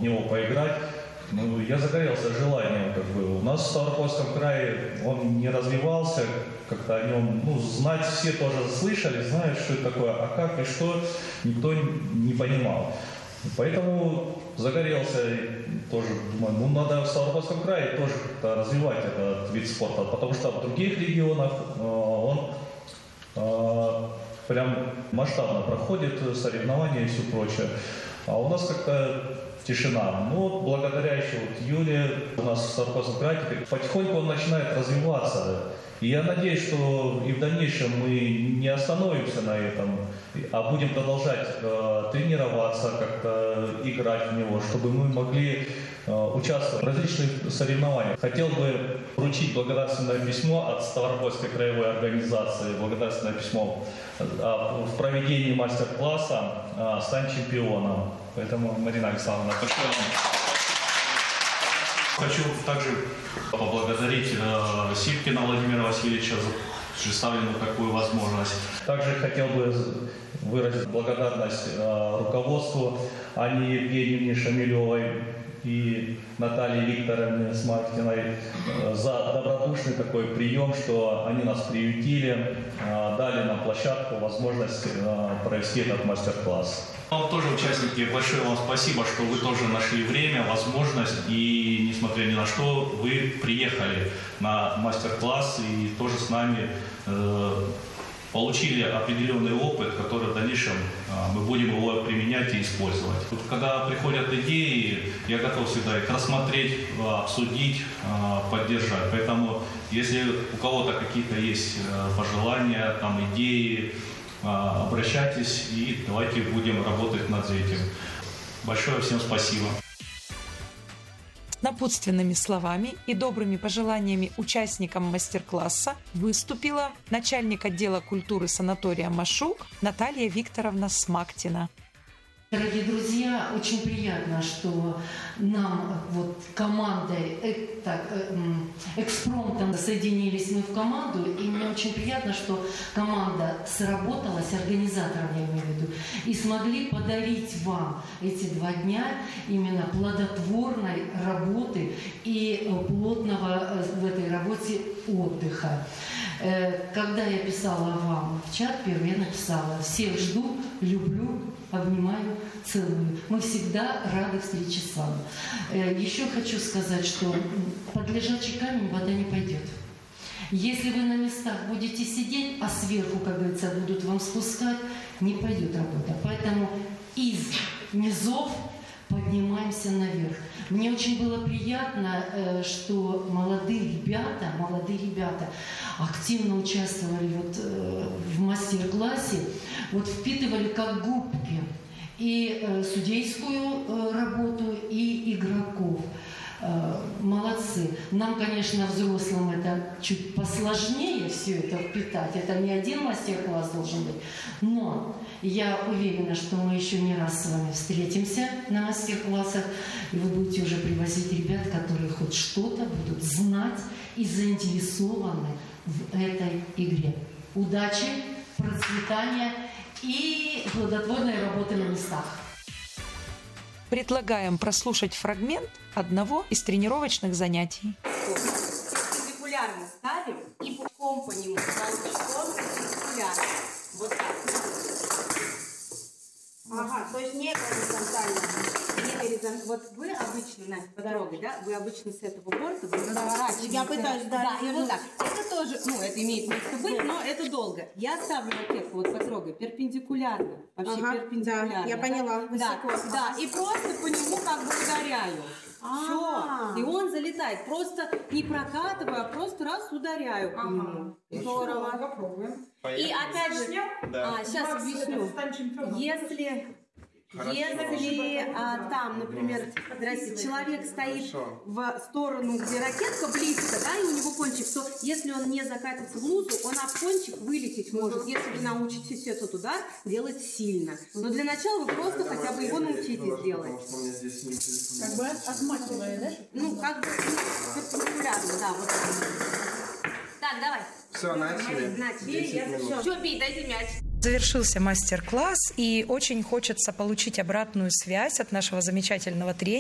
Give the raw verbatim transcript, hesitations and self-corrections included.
в него поиграть. Ну, я загорелся желанием, как бы. У нас в Ставропольском крае он не развивался, как-то о нем, ну, знать все тоже слышали, знают, что это такое, а как и что, никто не понимал. Поэтому загорелся, тоже думаю, ну, надо в Ставропольском крае тоже как-то развивать этот вид спорта, потому что в других регионах э, он э, прям масштабно проходит соревнования и все прочее. А у нас как-то тишина. Ну вот благодаря еще вот Юле у нас в Ставропольском крае потихоньку он начинает развиваться. И я надеюсь, что и в дальнейшем мы не остановимся на этом, а будем продолжать э, тренироваться, как-то играть в него, чтобы мы могли э, участвовать в различных соревнованиях. Хотел бы вручить благодарственное письмо от Ставропольской краевой организации, благодарственное письмо э, в проведении мастер-класса э, «Стань чемпионом». Поэтому, Марина Александровна, большое вам. Хочу также поблагодарить э, Сипкина Владимира Васильевича за предоставленную такую возможность. Также хотел бы выразить благодарность э, руководству Анне Евгеньевне Шамилевой и Наталье Викторовне Смаркиной э, за добродушный такой прием, что они нас приютили, э, дали нам площадку, возможность э, провести этот мастер-класс. Вам тоже, участники, большое вам спасибо, что вы тоже нашли время, возможность и, несмотря ни на что, вы приехали на мастер-класс и тоже с нами э, получили определенный опыт, который в дальнейшем э, мы будем его применять и использовать. Вот, когда приходят идеи, я готов всегда их рассмотреть, обсудить, э, поддержать. Поэтому, если у кого-то какие-то есть э, пожелания, там, идеи, обращайтесь и давайте будем работать над этим. Большое всем спасибо. Напутственными словами и добрыми пожеланиями участникам мастер-класса выступила начальник отдела культуры санатория «Машук» Наталья Викторовна Смактина. Дорогие друзья, очень приятно, что нам вот командой э, так, э, экспромтом соединились мы в команду, и мне очень приятно, что команда сработалась, организатором я имею в виду, и смогли подарить вам эти два дня именно плодотворной работы и плотного в этой работе отдыха. Когда я писала вам в чат, первый я написала: всех жду, люблю, обнимаю, целую. Мы всегда рады встрече с вами. Еще хочу сказать, что под лежачий камень вода не пойдет. Если вы на местах будете сидеть, а сверху, как говорится, будут вам спускать, не пойдет работа. Поэтому из низов поднимаемся наверх. Мне очень было приятно, что молодые ребята, молодые ребята активно участвовали вот в мастер-классе, вот впитывали как губки и судейскую работу, и игроков. Молодцы. Нам, конечно, взрослым это чуть посложнее все это впитать. Это не один мастер-класс должен быть. Но я уверена, что мы еще не раз с вами встретимся на мастер-классах, и вы будете уже привозить ребят, которые хоть что-то будут знать и заинтересованы в этой игре. Удачи, процветания и плодотворной работы на местах. Предлагаем прослушать фрагмент одного из тренировочных занятий. Перпендикулярно ставим и пупком по нему, толчком перпендикулярно. Вот так. Ага, то есть не горизонтально. Не горизонтально. Вот вы обычно, Настя, по дороге, да, вы обычно с этого борта вы разворачиваете. Я пытаюсь, да. Да, и вот так. Это тоже, ну, это имеет место быть, но это долго. Я ставлю ракетку, вот потрогай, перпендикулярно. Вообще Ага, перпендикулярно. да, я поняла. Да, Высоко. да, и просто по нему как бы ударяю. Все. И он залетает. Просто не прокатываю, а просто раз ударяю по нему. Здорово. Попробуем. И опять же, Да. а, сейчас объясню. Если... Если а, там, например, здрасте, человек стоит Хорошо. в сторону, где ракетка близко, да, и у него кончик, то если он не закатится в лузу, он об кончик вылететь может, если вы научитесь этот удар делать сильно. Но для начала вы просто Давай, хотя бы его я научитесь положу, делать. потому что у меня здесь не телефон. Как бы отмахивая, да? Ну, как бы перпендикулярно, да, вот так. Так, давай. Все, начали. Начали. десять минут. Все, бей, дайте мяч. Завершился мастер-класс, и очень хочется получить обратную связь от нашего замечательного тренера.